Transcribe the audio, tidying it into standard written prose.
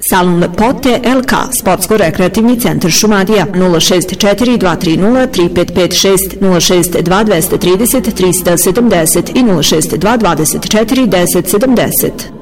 Salon Lepote LK, Sportsko-rekreativni centar Šumadija, 064 230 3556, 062 230 370 i 062 24 1070.